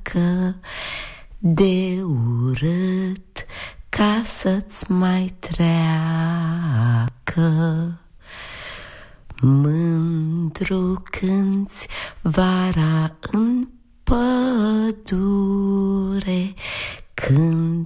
facă de urât ca să-ți mai treacă. Mândru cânți vara în pădure, când